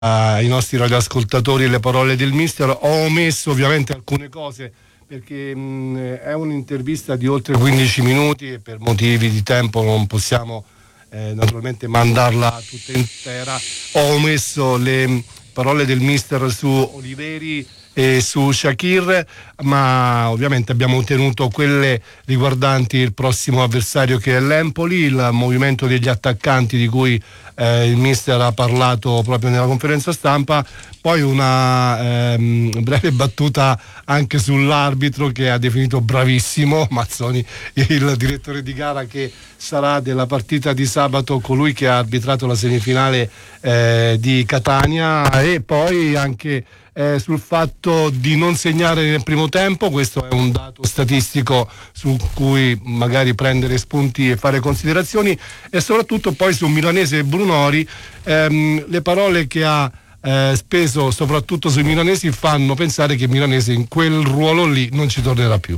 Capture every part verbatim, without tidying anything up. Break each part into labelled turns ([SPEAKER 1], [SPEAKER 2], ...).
[SPEAKER 1] ai nostri radioascoltatori le parole del mister. Ho omesso ovviamente alcune cose perché mh, è un'intervista di oltre quindici minuti e per motivi di tempo non possiamo eh, naturalmente mandarla tutta intera. Ho omesso le parole del mister su Oliveri e su Shaqiri, ma ovviamente abbiamo tenuto quelle riguardanti il prossimo avversario che è l'Empoli, il movimento degli attaccanti di cui eh, il mister ha parlato proprio nella conferenza stampa, poi una ehm, breve battuta anche sull'arbitro che ha definito bravissimo Mazzoni, il direttore di gara che sarà della partita di sabato, colui che ha arbitrato la semifinale eh, di Catania, e poi anche Eh, sul fatto di non segnare nel primo tempo. Questo è un dato statistico su cui magari prendere spunti e fare considerazioni, e soprattutto poi su Milanese Brunori. ehm, le parole che ha eh, speso soprattutto sui milanesi fanno pensare che Milanese in quel ruolo lì non ci tornerà più.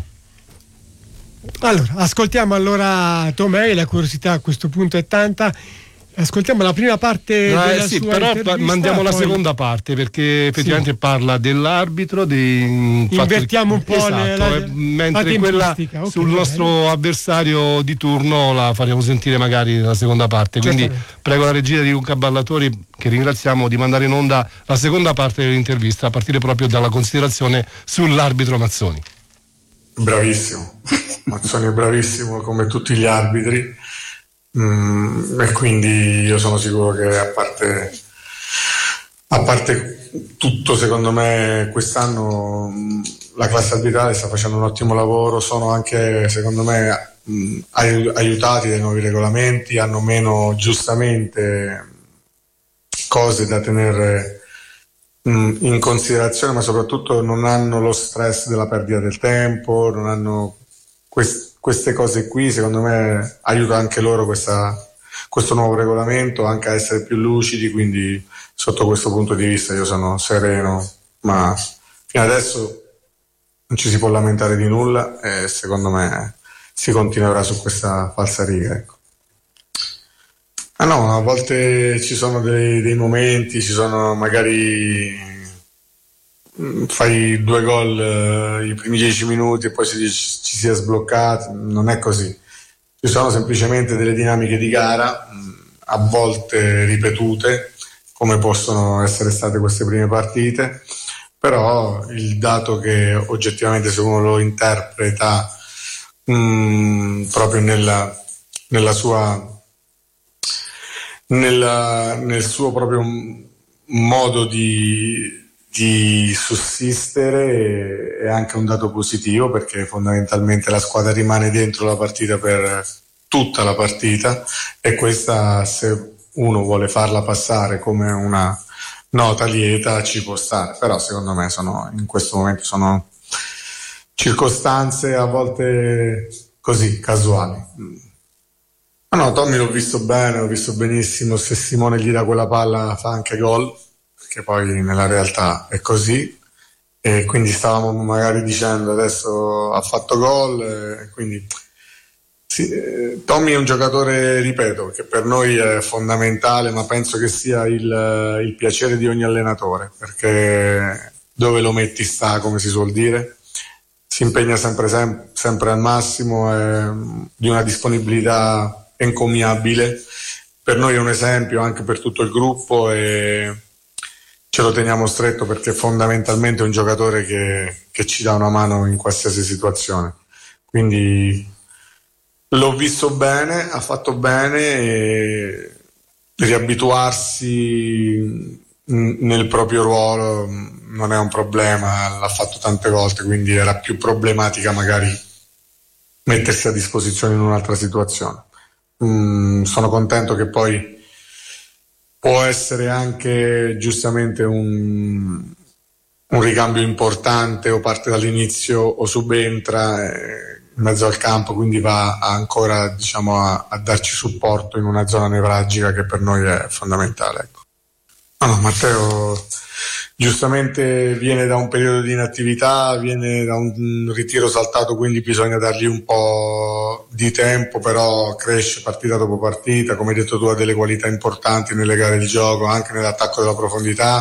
[SPEAKER 2] Allora, ascoltiamo allora Tomei, la curiosità a questo punto è tanta. Ascoltiamo la prima parte
[SPEAKER 1] no,
[SPEAKER 2] della
[SPEAKER 1] eh, sì,
[SPEAKER 2] sua
[SPEAKER 1] però
[SPEAKER 2] intervista,
[SPEAKER 1] mandiamo la
[SPEAKER 2] poi...
[SPEAKER 1] seconda parte perché effettivamente sì, parla dell'arbitro, di
[SPEAKER 2] invertiamo
[SPEAKER 1] fatto,
[SPEAKER 2] un po'
[SPEAKER 1] esatto,
[SPEAKER 2] le, la,
[SPEAKER 1] eh, mentre
[SPEAKER 2] la
[SPEAKER 1] quella
[SPEAKER 2] okay,
[SPEAKER 1] sul nostro avversario di turno la faremo sentire magari nella seconda parte, quindi prego la regia di Luca Ballatori, che ringraziamo, di mandare in onda la seconda parte dell'intervista a partire proprio dalla considerazione sull'arbitro Mazzoni.
[SPEAKER 3] Bravissimo, Mazzoni è bravissimo come tutti gli arbitri. Mm, e quindi io sono sicuro che a parte a parte tutto, secondo me quest'anno mh, la classe arbitrale sta facendo un ottimo lavoro, sono anche secondo me mh, aiutati dai nuovi regolamenti, hanno meno giustamente cose da tenere mh, in considerazione, ma soprattutto non hanno lo stress della perdita del tempo, non hanno quest- queste cose qui. Secondo me aiuta anche loro questa, questo nuovo regolamento anche a essere più lucidi, quindi sotto questo punto di vista io sono sereno, ma fino adesso non ci si può lamentare di nulla e secondo me si continuerà su questa falsariga, ecco. Ah no, a volte ci sono dei, dei momenti, ci sono magari fai due gol uh, i primi dieci minuti e poi si dice ci si è sbloccati. Non è così, ci sono semplicemente delle dinamiche di gara mh, a volte ripetute, come possono essere state queste prime partite, però il dato che oggettivamente, se uno lo interpreta mh, proprio nella, nella sua nella, nel suo proprio modo di di sussistere, è anche un dato positivo, perché fondamentalmente la squadra rimane dentro la partita per tutta la partita, e questa, se uno vuole farla passare come una nota lieta, ci può stare, però secondo me sono, in questo momento sono circostanze a volte così casuali. Ma no, Tommy l'ho visto bene, l'ho visto benissimo, se Simone gli dà quella palla fa anche gol, che poi nella realtà è così, e quindi stavamo magari dicendo adesso ha fatto gol, e quindi sì, eh, Tommy è un giocatore, ripeto, che per noi è fondamentale, ma penso che sia il, il piacere di ogni allenatore, perché dove lo metti sta, come si suol dire, si impegna sempre, sem- sempre al massimo, è di una disponibilità encomiabile, per noi è un esempio anche per tutto il gruppo e ce lo teniamo stretto, perché fondamentalmente è un giocatore che, che ci dà una mano in qualsiasi situazione. Quindi l'ho visto bene, ha fatto bene, e riabituarsi nel proprio ruolo non è un problema, l'ha fatto tante volte, quindi era più problematica magari mettersi a disposizione in un'altra situazione. Mm, sono contento che poi può essere anche giustamente un, un ricambio importante, o parte dall'inizio o subentra eh, in mezzo al campo, quindi va ancora, diciamo, a, a darci supporto in una zona nevralgica che per noi è fondamentale, ecco. No, no, Matteo giustamente viene da un periodo di inattività, viene da un ritiro saltato, quindi bisogna dargli un po' di tempo, però cresce partita dopo partita, come hai detto tu ha delle qualità importanti nelle gare di gioco, anche nell'attacco della profondità.